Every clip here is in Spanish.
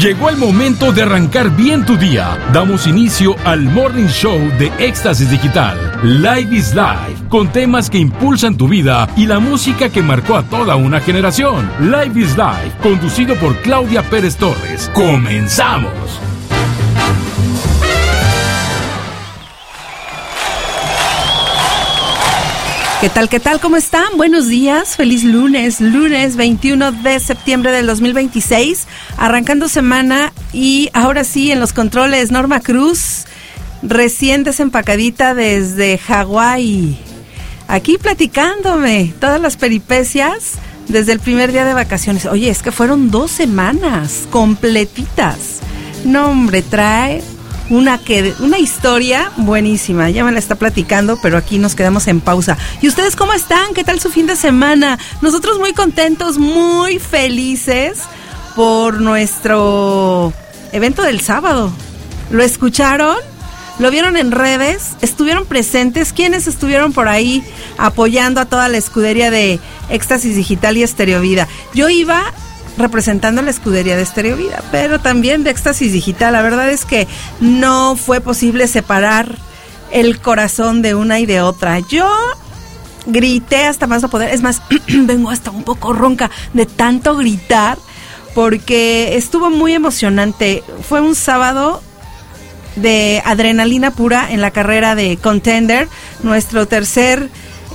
Llegó el momento de arrancar bien tu día. Damos inicio al Morning Show de Éxtasis Digital. Live is Life, con temas que impulsan tu vida y la música que marcó a toda una generación. Live is Life, conducido por Claudia Pérez Torres. ¡Comenzamos! ¿Qué tal? ¿Qué tal? ¿Cómo están? Buenos días, feliz lunes 21 de septiembre del 2026, arrancando semana y ahora sí en los controles Norma Cruz, recién desempacadita desde Hawái, aquí platicándome todas las peripecias desde el primer día de vacaciones. Oye, es que fueron 2 semanas completitas. No, hombre, trae una historia buenísima, ya me la está platicando, pero aquí nos quedamos en pausa. ¿Y ustedes cómo están? ¿Qué tal su fin de semana? Nosotros muy contentos, muy felices por nuestro evento del sábado. ¿Lo escucharon? ¿Lo vieron en redes? ¿Estuvieron presentes? ¿Quiénes estuvieron por ahí apoyando a toda la escudería de Éxtasis Digital y Estéreo Vida? Yo iba representando la escudería de Estéreo Vida, pero también de Éxtasis Digital. La verdad es que no fue posible separar el corazón de una y de otra. Yo grité hasta más no poder, es más, vengo hasta un poco ronca de tanto gritar, porque estuvo muy emocionante. Fue un sábado de adrenalina pura en la carrera de Contender, nuestro tercer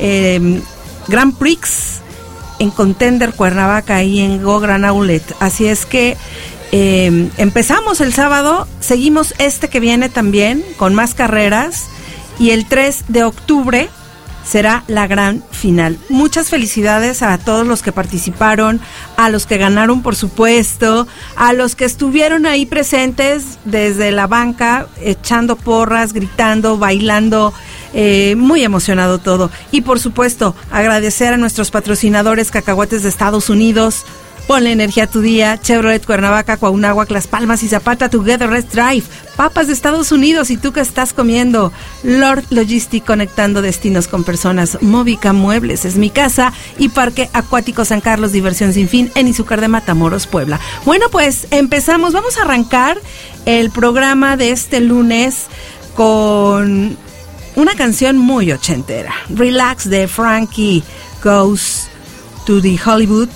Grand Prix en Contender Cuernavaca y en Go Gran Outlet. Así es que empezamos el sábado, seguimos este que viene también con más carreras y el 3 de octubre será la gran final. Muchas felicidades a todos los que participaron, a los que ganaron, por supuesto, a los que estuvieron ahí presentes desde la banca, echando porras, gritando, bailando. Muy emocionado todo. Y por supuesto, agradecer a nuestros patrocinadores Cacahuates de Estados Unidos, Ponle Energía a tu Día, Chevrolet Cuernavaca, Cuauhnáhuac, Las Palmas y Zapata, Together Let's Drive, Papas de Estados Unidos y tú que estás comiendo, Lord Logistic, conectando destinos con personas, Móvica Muebles es mi casa y Parque Acuático San Carlos, diversión sin fin en Izúcar de Matamoros, Puebla. Bueno, pues empezamos, vamos a arrancar el programa de este lunes con una canción muy ochentera, Relax de Frankie Goes to the Hollywood.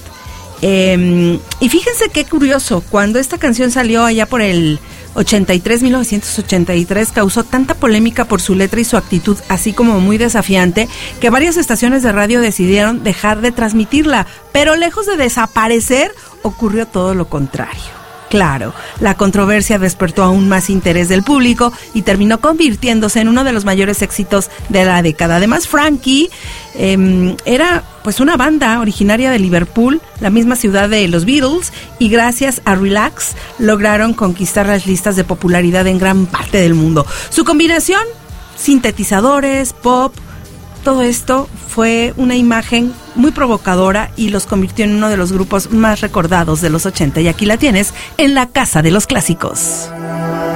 Y fíjense qué curioso, cuando esta canción salió allá por el 1983, causó tanta polémica por su letra y su actitud, así como muy desafiante, que varias estaciones de radio decidieron dejar de transmitirla, pero lejos de desaparecer, ocurrió todo lo contrario. Claro, la controversia despertó aún más interés del público y terminó convirtiéndose en uno de los mayores éxitos de la década. Además, Frankie era pues una banda originaria de Liverpool, la misma ciudad de los Beatles, y gracias a Relax lograron conquistar las listas de popularidad en gran parte del mundo. Su combinación, sintetizadores, pop, todo esto fue una imagen muy provocadora y los convirtió en uno de los grupos más recordados de los 80. Y aquí la tienes en la Casa de los Clásicos.